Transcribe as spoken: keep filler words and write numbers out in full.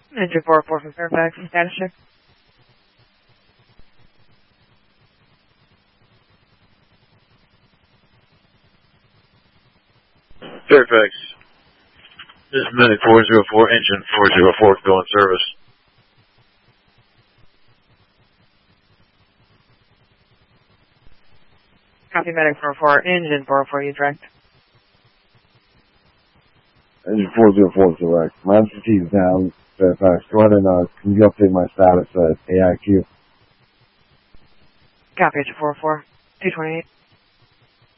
Engine four oh four from Fairfax, status check. Fairfax, this is Medic four oh four, engine four oh four, go in service. Copy Medic four oh four, engine four oh four, you direct. Engine four oh four, direct. Master T is down, Fairfax. Go ahead and, uh, can you update my status at A I Q? Copy, engine four oh four, two twenty-eight.